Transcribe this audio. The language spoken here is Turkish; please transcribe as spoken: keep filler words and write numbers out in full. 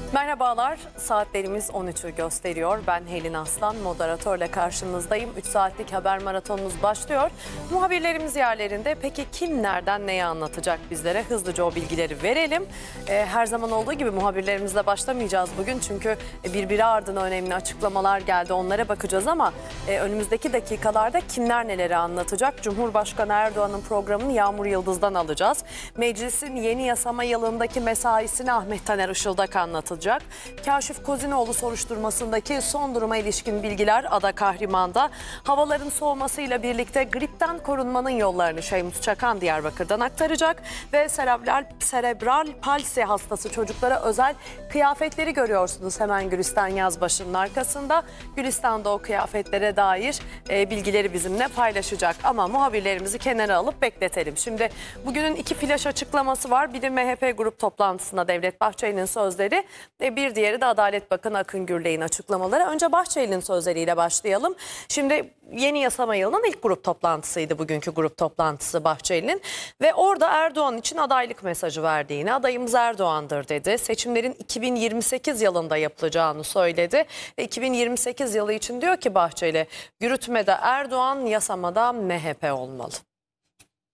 Merhabalar, saatlerimiz on üçü gösteriyor. Ben Helin Aslan, moderatörle karşınızdayım. üç saatlik haber maratonumuz başlıyor. Muhabirlerimiz yerlerinde. Peki kim nereden neyi anlatacak bizlere? Hızlıca o bilgileri verelim. Ee, her zaman olduğu gibi muhabirlerimizle başlamayacağız bugün. Çünkü birbiri ardına önemli açıklamalar geldi. Onlara bakacağız ama e, önümüzdeki dakikalarda kimler neleri anlatacak? Cumhurbaşkanı Erdoğan'ın programını Yağmur Yıldız'dan alacağız. Meclisin yeni yasama yılındaki mesaisini Ahmet Taner Işıldak anlatacak. Kaşif Kozinoğlu soruşturmasındaki son duruma ilişkin bilgiler Ada Kahriman'da. Havaların soğumasıyla birlikte gripten korunmanın yollarını Şeymus Çakan Diyarbakır'dan aktaracak. Ve serebral, serebral palsi hastası çocuklara özel kıyafetleri görüyorsunuz hemen Gülistan Yazbaşı'nın arkasında. Gülistan da o kıyafetlere dair e, bilgileri bizimle paylaşacak. Ama muhabirlerimizi kenara alıp bekletelim. Şimdi bugünün iki flaş açıklaması var. Biri M H P grup toplantısında Devlet Bahçeli'nin sözleri. Bir diğeri de Adalet Bakanı Akın Gürley'in açıklamaları. Önce Bahçeli'nin sözleriyle başlayalım. Şimdi yeni yasama yılının ilk grup toplantısıydı bugünkü grup toplantısı Bahçeli'nin. Ve orada Erdoğan için adaylık mesajı verdiğini, adayımız Erdoğan'dır dedi. Seçimlerin iki bin yirmi sekiz yılında yapılacağını söyledi. Ve iki bin yirmi sekiz yılı için diyor ki Bahçeli, yürütmede Erdoğan, yasamada M H P olmalı.